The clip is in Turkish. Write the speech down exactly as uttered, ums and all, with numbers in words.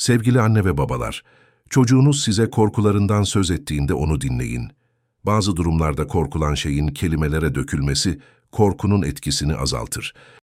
Sevgili anne ve babalar, çocuğunuz size korkularından söz ettiğinde onu dinleyin. Bazı durumlarda korkulan şeyin kelimelere dökülmesi, korkunun etkisini azaltır.